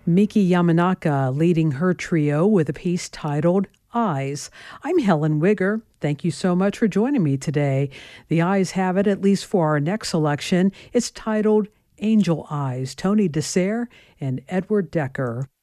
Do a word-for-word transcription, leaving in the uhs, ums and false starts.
Miki Yamanaka leading her trio with a piece titled Eyes. I'm Helen Wigger. Thank you so much for joining me today. The Eyes have it, at least for our next selection. It's titled Angel Eyes, Tony Dessert and Edward Decker.